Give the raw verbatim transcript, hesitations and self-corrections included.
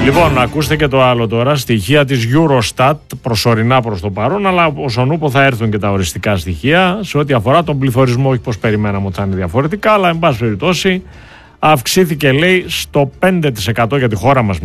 Λοιπόν, ακούστε και το άλλο τώρα, στοιχεία της Eurostat, προσωρινά προς το παρόν, αλλά ως ο νούπο θα έρθουν και τα οριστικά στοιχεία σε ό,τι αφορά τον πληθωρισμό, όχι πως περιμέναμε ότι θα είναι διαφορετικά, αλλά εν πάση περιπτώσει αυξήθηκε, λέει, στο πέντε τοις εκατό για τη χώρα μας.